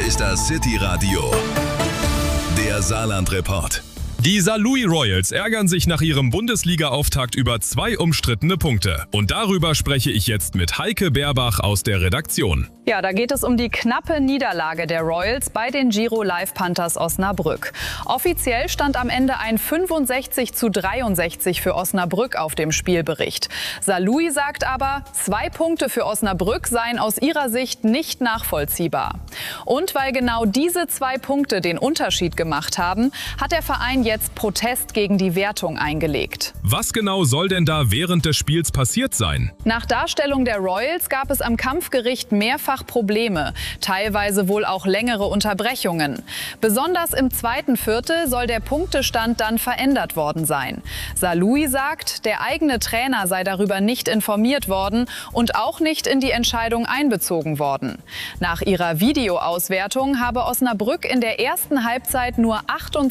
ist das City Radio, der Saarland-Report. Die Saarlouis Royals ärgern sich nach ihrem Bundesliga-Auftakt über 2 umstrittene Punkte. Und darüber spreche ich jetzt mit Heike Berbach aus der Redaktion. Ja, da geht es um die knappe Niederlage der Royals bei den Giro Live Panthers Osnabrück. Offiziell stand am Ende ein 65:63 für Osnabrück auf dem Spielbericht. Saarlouis sagt aber, 2 Punkte für Osnabrück seien aus ihrer Sicht nicht nachvollziehbar. Und weil genau diese 2 Punkte den Unterschied gemacht haben, hat der Verein jetzt Protest gegen die Wertung eingelegt. Was genau soll denn da während des Spiels passiert sein? Nach Darstellung der Royals gab es am Kampfgericht mehrfach Probleme, teilweise wohl auch längere Unterbrechungen. Besonders im zweiten Viertel soll der Punktestand dann verändert worden sein. Saarlouis sagt, der eigene Trainer sei darüber nicht informiert worden und auch nicht in die Entscheidung einbezogen worden. Nach ihrer Videoauswertung habe Osnabrück in der ersten Halbzeit nur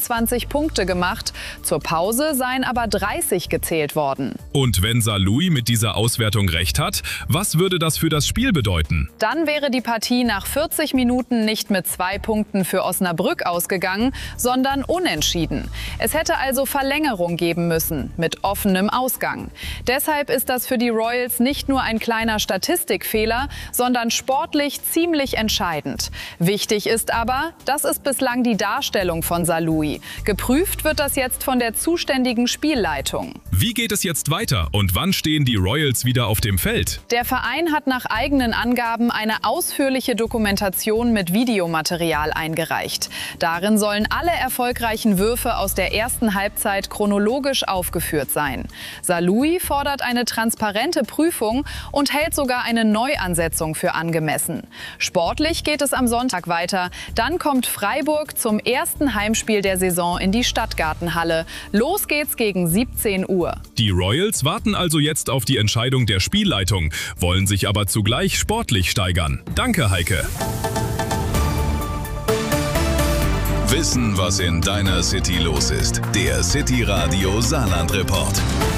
28 Punkte gemacht, zur Pause seien aber 30 gezählt worden. Und wenn Saarlouis mit dieser Auswertung recht hat, was würde das für das Spiel bedeuten? Dann wäre die Partie nach 40 Minuten nicht mit 2 Punkten für Osnabrück ausgegangen, sondern unentschieden. Es hätte also Verlängerung geben müssen, mit offenem Ausgang. Deshalb ist das für die Royals nicht nur ein kleiner Statistikfehler, sondern sportlich ziemlich entscheidend. Wichtig ist aber, das ist bislang die Darstellung von Saarlouis. Geprüft wird das jetzt von der zuständigen Spielleitung. Wie geht es jetzt weiter und wann stehen die Royals wieder auf dem Feld? Der Verein hat nach eigenen Angaben eine ausführliche Dokumentation mit Videomaterial eingereicht. Darin sollen alle erfolgreichen Würfe aus der ersten Halbzeit chronologisch aufgeführt sein. Saarlouis fordert eine transparente Prüfung und hält sogar eine Neuansetzung für angemessen. Sportlich geht es am Sonntag weiter. Dann kommt Freiburg zum ersten Heimspiel der Saison in die Stadtgartenhalle. Los geht's gegen 17 Uhr. Die Royals warten also jetzt auf die Entscheidung der Spielleitung, wollen sich aber zugleich sportlich steigern. Danke, Heike. Wissen, was in deiner City los ist. Der City Radio Saarland-Report.